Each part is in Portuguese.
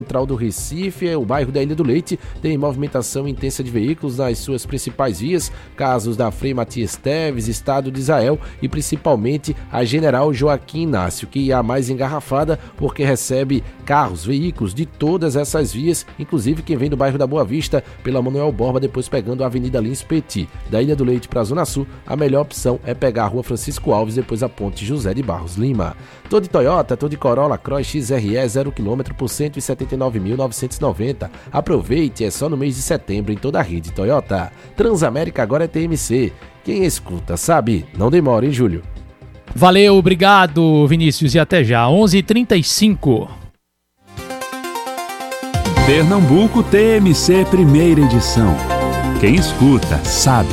Central do Recife, o bairro da Ilha do Leite, tem movimentação intensa de veículos nas suas principais vias, casos da Frei Matias Teves, Estado de Israel e principalmente a General Joaquim Inácio, que é a mais engarrafada porque recebe carros, veículos de todas essas vias, inclusive quem vem do bairro da Boa Vista pela Manuel Borba, depois pegando a Avenida Lins Petit. Da Ilha do Leite para a Zona Sul, a melhor opção é pegar a Rua Francisco Alves, depois a Ponte José de Barros Lima. Tô de Toyota, tô de Corolla Cross XRE 0km por 179.990. Aproveite, é só no mês de setembro em toda a rede Toyota. Transamérica agora é TMC. Quem escuta sabe. Não demora, hein, Júlio? Valeu, obrigado, Vinícius, e até já. 11h35. Pernambuco TMC, primeira edição. Quem escuta sabe.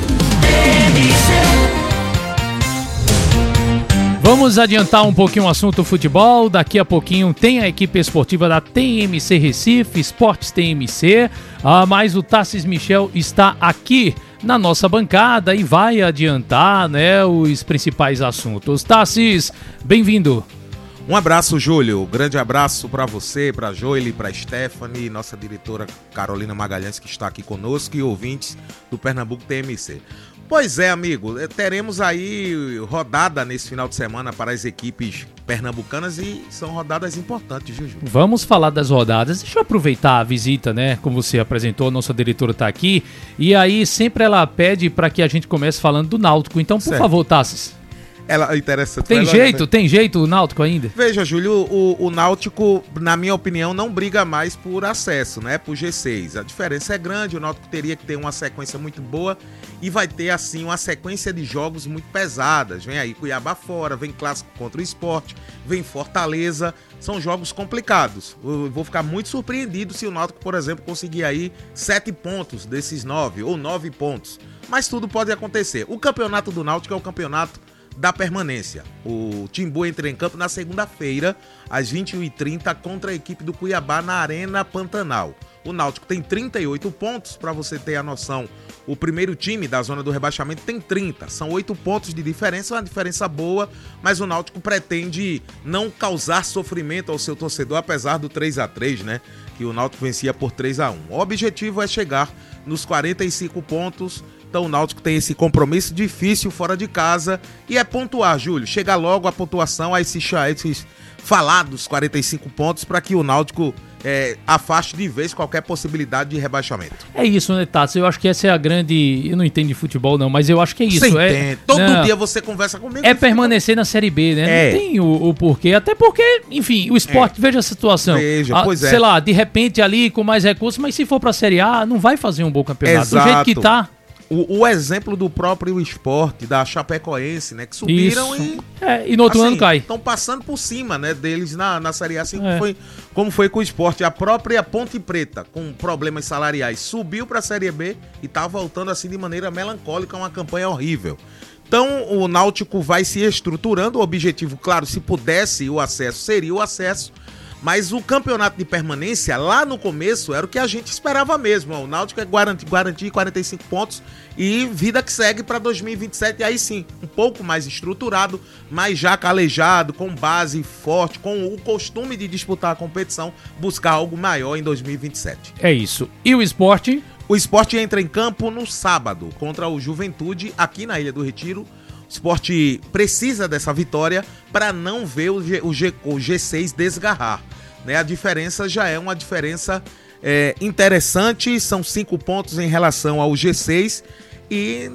Vamos adiantar um pouquinho o assunto futebol. Daqui a pouquinho tem a equipe esportiva da TMC Recife, Esportes TMC, mas o Tassis Michel está aqui na nossa bancada e vai adiantar, né, os principais assuntos. Tassis, bem-vindo. Um abraço, Júlio. Grande abraço para você, para a Joely, para a Stephanie, nossa diretora Carolina Magalhães, que está aqui conosco, e ouvintes do Pernambuco TMC. Pois é, amigo, teremos aí rodada nesse final de semana para as equipes pernambucanas e são rodadas importantes, viu, Júlio? Vamos falar das rodadas. Deixa eu aproveitar a visita, né? Como você apresentou, a nossa diretora está aqui. E aí sempre ela pede para que a gente comece falando do Náutico. Então, por favor, Tassis. Ela interessante. Tem jeito o Náutico ainda? Veja, Júlio, o Náutico, na minha opinião, não briga mais por acesso, né? Por G6. A diferença é grande, o Náutico teria que ter uma sequência muito boa e vai ter, assim, uma sequência de jogos muito pesadas. Vem aí Cuiabá fora, vem clássico contra o Sport, vem Fortaleza. São jogos complicados. Eu vou ficar muito surpreendido se o Náutico, por exemplo, conseguir aí 7 pontos desses 9 ou 9 pontos. Mas tudo pode acontecer. O campeonato do Náutico é o campeonato da permanência. O Timbu entra em campo na segunda-feira, às 21h30, contra a equipe do Cuiabá na Arena Pantanal. O Náutico tem 38 pontos, para você ter a noção. O primeiro time da zona do rebaixamento tem 30. São 8 pontos de diferença, uma diferença boa, mas o Náutico pretende não causar sofrimento ao seu torcedor, apesar do 3-3, né? Que o Náutico vencia por 3-1. O objetivo é chegar nos 45 pontos. Então o Náutico tem esse compromisso difícil fora de casa e é pontuar, Júlio. Chega logo a pontuação a esses falados 45 pontos para que o Náutico afaste de vez qualquer possibilidade de rebaixamento. É isso, né, Tassi? Eu acho que essa é a grande... Eu não entendo de futebol, não, mas eu acho que é isso. Você entende. Todo dia você conversa comigo. É permanecer na Série B, né? Não tem o porquê. Até porque, enfim, o Sport, veja a situação. Pois é. Sei lá, de repente ali com mais recursos, mas se for pra Série A, não vai fazer um bom campeonato. Exato. Do jeito que tá... O exemplo do próprio Sport, da Chapecoense, né? Que subiram e no outro ano cai. Estão passando por cima, né, deles na Série A, assim como foi com o Sport. A própria Ponte Preta, com problemas salariais, subiu para a Série B e tá voltando assim de maneira melancólica, uma campanha horrível. Então o Náutico vai se estruturando. O objetivo, claro, se pudesse o acesso, seria o acesso. Mas o campeonato de permanência, lá no começo, era o que a gente esperava mesmo. O Náutico é garantir 45 pontos e vida que segue para 2027. E aí sim, um pouco mais estruturado, mas já calejado, com base forte, com o costume de disputar a competição, buscar algo maior em 2027. É isso. E o Sport? O Sport entra em campo no sábado contra o Juventude, aqui na Ilha do Retiro. O Sport precisa dessa vitória para não ver o G6 desgarrar, né? A diferença já é uma diferença interessante, são 5 pontos em relação ao G6 e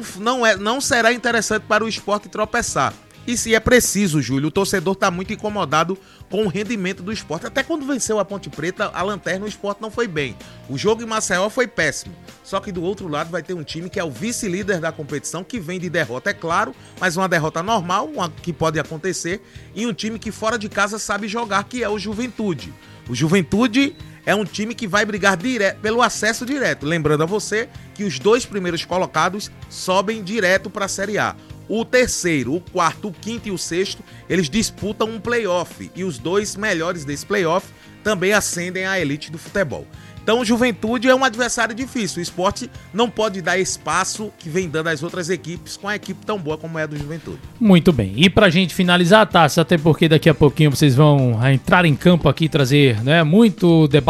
não será interessante para o Sport tropeçar. E se é preciso, Júlio, o torcedor está muito incomodado com o rendimento do Sport. Até quando venceu a Ponte Preta, a lanterna, o Sport não foi bem. O jogo em Maceió foi péssimo. Só que do outro lado vai ter um time que é o vice-líder da competição, que vem de derrota, é claro, mas uma derrota normal, uma que pode acontecer, e um time que fora de casa sabe jogar, que é o Juventude. O Juventude é um time que vai brigar pelo acesso direto. Lembrando a você que os 2 primeiros colocados sobem direto para a Série A. O terceiro, o quarto, o quinto e o sexto, eles disputam um play-off. E os 2 melhores desse play-off também ascendem à elite do futebol. Então o Juventude é um adversário difícil. O Sport não pode dar espaço que vem dando às outras equipes com a equipe tão boa como é a do Juventude. Muito bem. E pra gente finalizar, Tassi, até porque daqui a pouquinho vocês vão entrar em campo aqui e trazer, né, muito debate